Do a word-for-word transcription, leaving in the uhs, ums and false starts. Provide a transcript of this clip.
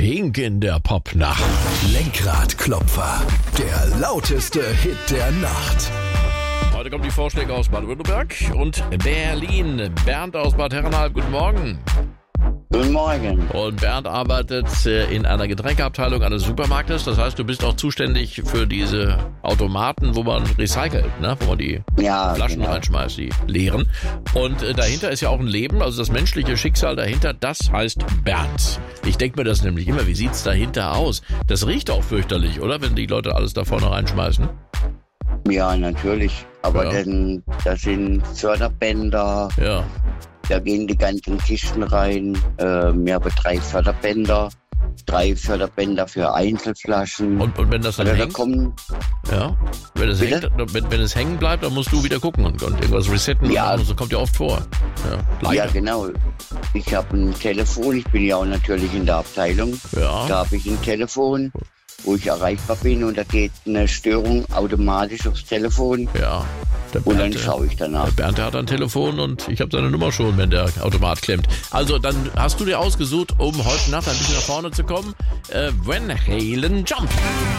Pink in der Popnacht. Lenkradklopfer, der lauteste Hit der Nacht. Heute kommen die Vorschläge aus Baden-Württemberg und Berlin. Bernd aus Bad Herrenalb, guten Morgen. Guten Morgen. Und Bernd arbeitet in einer Getränkeabteilung eines Supermarktes. Das heißt, du bist auch zuständig für diese Automaten, wo man recycelt, ne? Wo man die Ja, Flaschen genau. reinschmeißt, die leeren. Und äh, dahinter ist ja auch ein Leben, also das menschliche Schicksal dahinter, das heißt Bernd. Ich denke mir das nämlich immer, wie sieht's dahinter aus? Das riecht auch fürchterlich, oder? Wenn die Leute alles da vorne reinschmeißen. Ja, natürlich. Aber Ja. denn, das sind Förderbänder, Ja. da gehen die ganzen Kisten rein. Äh, wir haben drei Förderbänder, drei Förderbänder für Einzelflaschen. Und, und wenn das dann Oder da hängt, kommen, ja, wenn es, Bitte? hängt, wenn, wenn es hängen bleibt, dann musst du wieder gucken und, und irgendwas resetten. Ja. Und so kommt ja oft vor. Ja, leider. ja genau. Ich habe ein Telefon, ich bin ja auch natürlich in der Abteilung. Ja. Da habe ich ein Telefon, wo ich erreichbar bin und da geht eine Störung automatisch aufs Telefon Ja. Der und dann Bernd, schaue ich danach. der Bernd, der hat ein Telefon und ich habe seine Nummer schon, wenn der Automat klemmt. Also, dann hast du dir ausgesucht, um heute Nacht ein bisschen nach vorne zu kommen. Äh, Van Halen Jump.